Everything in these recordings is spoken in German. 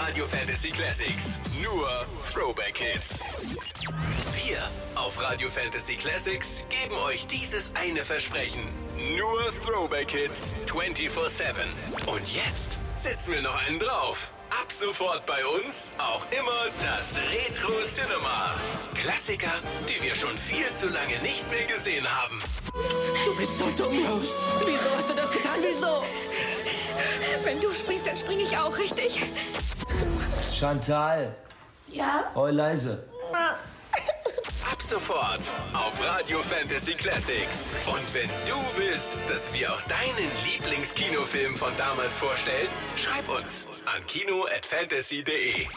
Radio Fantasy Classics. Nur Throwback Hits. Wir auf Radio Fantasy Classics geben euch dieses eine Versprechen. Nur Throwback Hits 24/7. Und jetzt setzen wir noch einen drauf. Ab sofort bei uns auch immer das Retro Cinema. Klassiker, die wir schon viel zu lange nicht mehr gesehen haben. Du bist so dumm, Rose. Wieso hast du das getan? Wieso? Wenn du springst, dann springe ich auch, richtig? Chantal. Ja? Hoi leise. Ab sofort auf Radio Fantasy Classics. Und wenn du willst, dass wir auch deinen Lieblingskinofilm von damals vorstellen, schreib uns an kino@fantasy.de.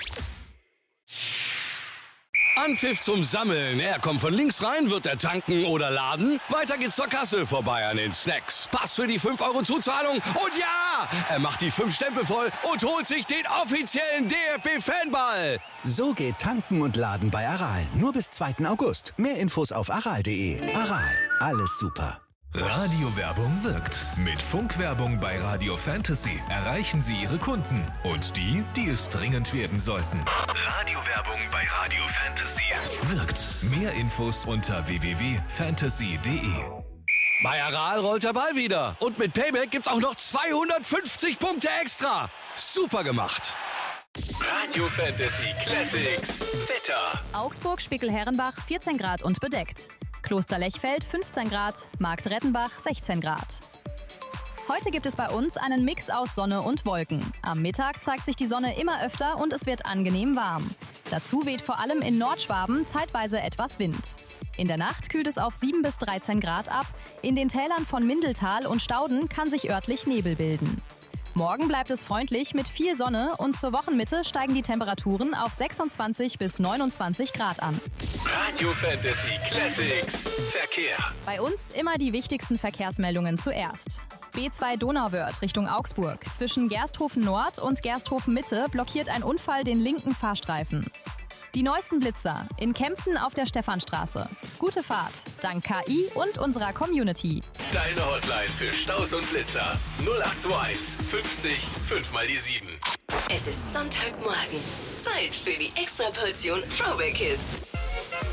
Anpfiff zum Sammeln. Er kommt von links rein, wird er tanken oder laden. Weiter geht's zur Kasse, vorbei an den Snacks. Pass für die 5 € Zuzahlung. Und ja, er macht die 5 Stempel voll und holt sich den offiziellen DFB-Fanball. So geht Tanken und Laden bei Aral. Nur bis 2. August. Mehr Infos auf aral.de. Aral, alles super. Radiowerbung wirkt. Mit Funkwerbung bei Radio Fantasy erreichen Sie Ihre Kunden und die es dringend werden sollten. Radiowerbung bei Radio Fantasy wirkt. Mehr Infos unter www.fantasy.de. Bei Aral rollt der Ball wieder. Und mit Payback gibt's auch noch 250 Punkte extra. Super gemacht. Radio Fantasy Classics Wetter. Augsburg, Spickel-Herrenbach 14 Grad und bedeckt. Kloster Lechfeld 15 Grad, Markt Rettenbach 16 Grad. Heute gibt es bei uns einen Mix aus Sonne und Wolken. Am Mittag zeigt sich die Sonne immer öfter und es wird angenehm warm. Dazu weht vor allem in Nordschwaben zeitweise etwas Wind. In der Nacht kühlt es auf 7 bis 13 Grad ab. In den Tälern von Mindeltal und Stauden kann sich örtlich Nebel bilden. Morgen bleibt es freundlich mit viel Sonne und zur Wochenmitte steigen die Temperaturen auf 26 bis 29 Grad an. Radio Fantasy Classics Verkehr. Bei uns immer die wichtigsten Verkehrsmeldungen zuerst. B2 Donauwörth Richtung Augsburg. Zwischen Gersthofen Nord und Gersthofen Mitte blockiert ein Unfall den linken Fahrstreifen. Die neuesten Blitzer in Kempten auf der Stephanstraße. Gute Fahrt, dank KI und unserer Community. Deine Hotline für Staus und Blitzer 0821 50 5 mal die 7. Es ist Sonntagmorgen. Zeit für die Extraportion Throwback Hits.